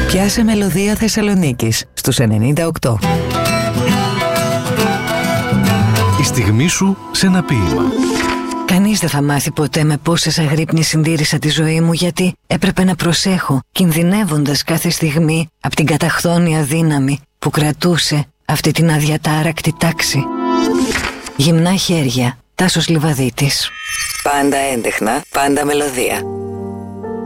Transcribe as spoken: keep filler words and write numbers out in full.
Πιάσε μελωδία Θεσσαλονίκης στους ενενήντα οκτώ. Η στιγμή σου σε ένα ποίημα. Κανείς δεν θα μάθει ποτέ με πόσες αγρύπνεις συντήρησα τη ζωή μου, γιατί έπρεπε να προσέχω, κινδυνεύοντας κάθε στιγμή από την καταχθόνια δύναμη που κρατούσε αυτή την αδιατάρακτη τάξη. Γυμνά χέρια, Τάσος Λιβαδίτης. Πάντα έντεχνα, πάντα μελωδία.